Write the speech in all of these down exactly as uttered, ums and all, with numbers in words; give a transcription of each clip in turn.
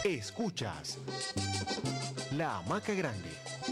Escuchas La Hamaca Grande.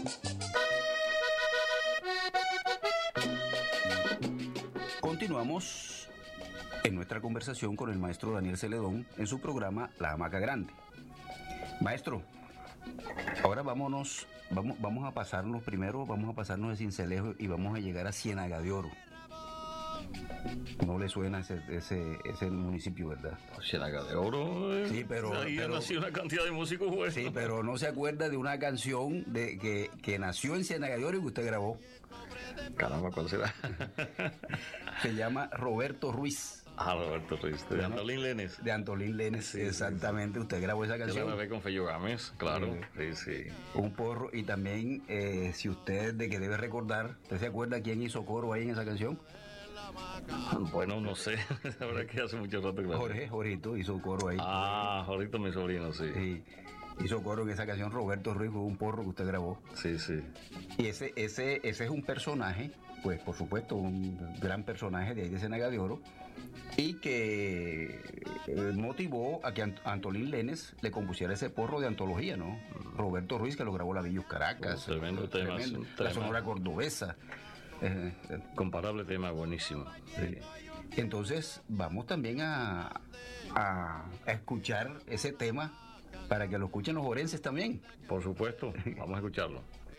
Continuamos en nuestra conversación con el maestro Daniel Celedón en su programa La Hamaca Grande. Maestro, ahora vámonos, vamos, vamos a pasarnos primero, vamos a pasarnos de Sincelejo y vamos a llegar a Ciénaga de Oro. No le suena ese, ese, ese municipio, ¿verdad? Ciénaga de Oro. Eh. Sí, pero... Ahí pero, ha nacido una cantidad de músicos buenos. Sí, pero no se acuerda de una canción de que, que nació en Ciénaga de Oro y que usted grabó. Caramba, ¿cuál será? Se llama Roberto Ruiz. Ah, Roberto Ruiz, de Antolín Lenes. De Antolín Lenes, sí, exactamente. Sí. Usted grabó esa canción. Yo la grabé con Fello Gámez, claro. Sí, sí. sí. Un porro. Y también, eh, si usted de que debe recordar, ¿usted se acuerda quién hizo coro ahí en esa canción? Bueno, no sé. La verdad que hace mucho rato. Claro. Jorge, Jorito hizo coro ahí. Ah, Jorito, mi sobrino, sí. Sí. Hizo coro en esa canción. Roberto Ruiz fue un porro que usted grabó. Sí, sí. Y ese, ese, ese es un personaje, pues por supuesto, un gran personaje de ahí de Ciénaga de Oro, y que eh, motivó a que Ant- Antolín Lenes le compusiera ese porro de antología, ¿no? Mm. Roberto Ruiz, que lo grabó la Villus Caracas. Oh, tremendo tema. Tremendo, tema. La Sonora Cordobesa. Eh, Comparable tema, buenísimo. Sí. Entonces, vamos también a, a, a escuchar ese tema para que lo escuchen los orenses también. Por supuesto, vamos a escucharlo.